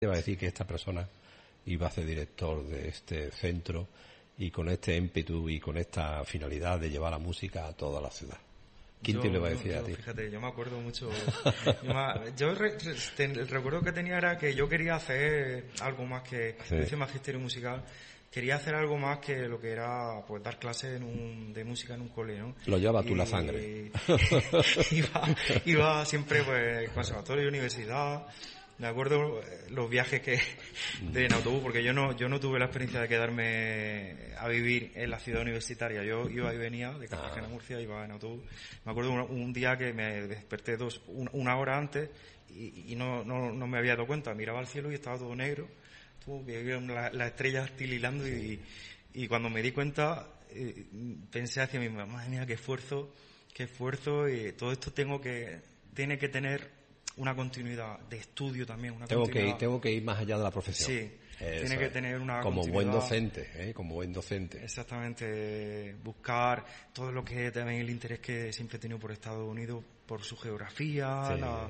Te va a decir que esta persona iba a ser director de este centro y con este ímpetu y con esta finalidad de llevar la música a toda la ciudad. ¿Quién te le va a decir a ti? Fíjate, yo me acuerdo mucho. El recuerdo que tenía era que yo quería hacer algo más que hice magisterio musical. Quería hacer algo más que lo que era pues dar clases de música en un cole, ¿no? Lo lleva tú la sangre. Iba siempre pues conservatorio, universidad. Me acuerdo los viajes de en autobús, porque yo no tuve la experiencia de quedarme a vivir en la ciudad universitaria. Yo iba y venía de Cartagena a Murcia, iba en autobús. Me acuerdo un día que me desperté una hora antes y no me había dado cuenta. Miraba al cielo y estaba todo negro. Veía las estrellas tirilando y cuando me di cuenta pensé hacia mí, madre mía, qué esfuerzo, y todo esto tiene que tener una continuidad de estudio también. Tengo que ir más allá de la profesión. Sí, tiene que tener una como continuidad. Como buen docente. Exactamente, buscar todo lo que también el interés que siempre he tenido por Estados Unidos, por su geografía,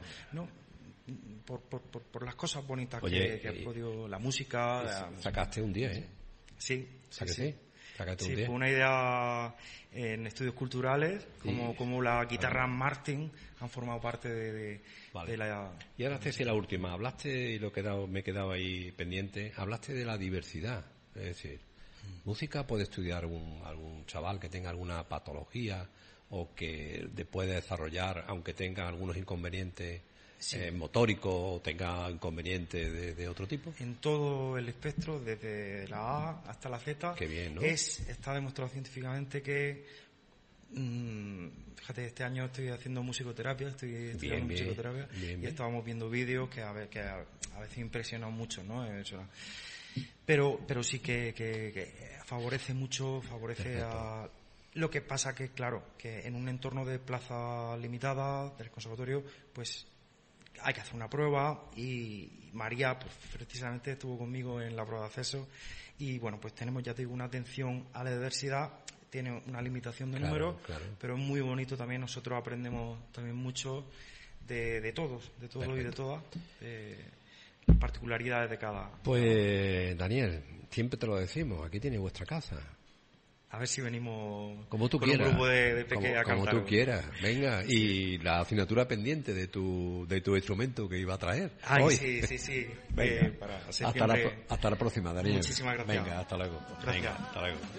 por las cosas bonitas que ha podido, la música. Sacaste un 10, ¿eh? Sí. Sacaste un 10. Fue una idea en estudios culturales, como la guitarra Martin han formado parte de la... Y ahora te decía la última, hablaste, y me he quedado ahí pendiente, hablaste de la diversidad, es decir, música puede estudiar algún chaval que tenga alguna patología o que puede desarrollar, aunque tenga algunos inconvenientes motóricos o tenga inconvenientes de otro tipo. En todo el espectro, desde la A hasta la Z. Qué bien, ¿no? Está demostrado científicamente que fíjate, este año estoy haciendo musicoterapia, estoy estudiando musicoterapia y estábamos viendo vídeos que a veces impresionan mucho, ¿no? Pero sí que favorece mucho, a... Lo que pasa que, claro, que en un entorno de plaza limitada del conservatorio, pues hay que hacer una prueba y María, pues precisamente estuvo conmigo en la prueba de acceso y bueno, pues tenemos, ya te digo, una atención a la diversidad. Tiene una limitación de números, pero es muy bonito también. Nosotros aprendemos también mucho de todos y de todas, particularidades de cada. Pues Daniel, siempre te lo decimos, aquí tienes vuestra casa. A ver si venimos como tú con quieras, un grupo de pequeños a cantar. Como tú quieras, venga. Y la asignatura pendiente de tu instrumento que iba a traer. Ay, hoy. Sí. Venga, hasta la próxima, Daniel. Muchísimas gracias. Venga, hasta luego. Gracias. Venga, hasta luego.